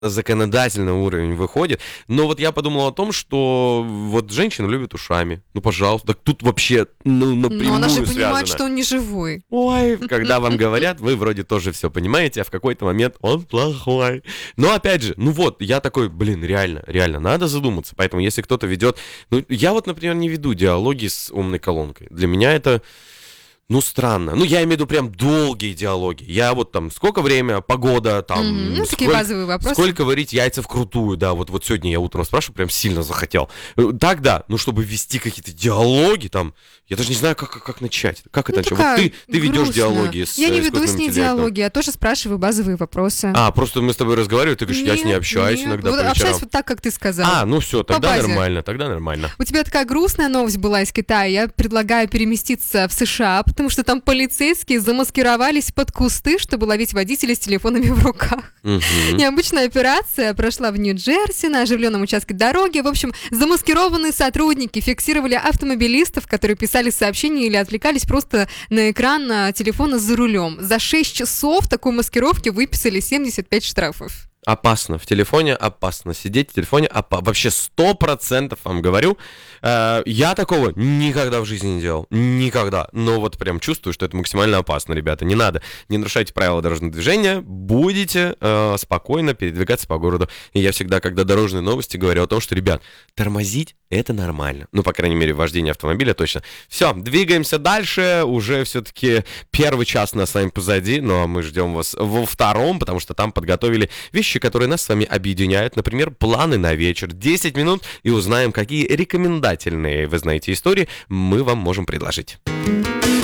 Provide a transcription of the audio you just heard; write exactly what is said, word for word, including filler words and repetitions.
законодательный уровень выходит. Но вот я подумал о том, что вот женщины любят ушами. Ну, пожалуйста. Так тут вообще, ну, напрямую Но она же связано. понимает, что он не живой. Ой, когда вам говорят, вы вроде тоже все понимаете, а в какой-то момент он плохой. Но опять же, ну вот, я такой, блин, реально, реально, надо задуматься. Поэтому если кто-то ведет... Ну, я вот, например, не веду диалоги с умной колонкой. Для меня это... Ну, странно. Ну, я имею в виду прям долгие диалоги. Я вот там, сколько время, погода, там... Мгм. Ну, такие сколь- базовые вопросы. Сколько варить яйца вкрутую, да, вот, вот сегодня я утром спрашиваю, прям сильно захотел. Э, Так, да, ну, чтобы вести какие-то диалоги там, я даже не знаю, как, как, как начать. Как это Ну, начать? Вот такая ты, ты ведешь грустная. диалоги с Я не э, веду с искусственным ней интеллектом. диалоги, я тоже спрашиваю базовые вопросы. А, просто мы с тобой разговариваем, ты говоришь, я с ней Нет, общаюсь нет. иногда Вот по вечерам. общаюсь вот так, как ты сказал. А, ну все, тогда базе. нормально, тогда нормально. У тебя такая грустная новость была из Китая. Я предлагаю переместиться в США, потому что там полицейские замаскировались под кусты, чтобы ловить водителей с телефонами в руках. Мгм. Необычная операция прошла в Нью-Джерси на оживленном участке дороги. В общем, замаскированные сотрудники фиксировали автомобилистов, которые писали сообщения или отвлекались просто на экран а, телефона за рулем. За шесть часов такой маскировки выписали семьдесят пять штрафов. Опасно. В телефоне опасно. Сидеть в телефоне опасно. Вообще сто процентов вам говорю. Э, я такого никогда в жизни не делал. Никогда. Но вот прям чувствую, что это максимально опасно, ребята. Не надо. Не нарушайте правила дорожного движения. Будете э, спокойно передвигаться по городу. И я всегда, когда дорожные новости, говорю о том, что, ребят, тормозить это нормально. Ну, по крайней мере, вождение автомобиля точно. Все, двигаемся дальше. Уже все-таки первый час нас с вами позади. Ну, а мы ждем вас во втором, потому что там подготовили вещи, которые нас с вами объединяют. Например, планы на вечер. десять минут и узнаем, какие рекомендательные, вы знаете, истории мы вам можем предложить.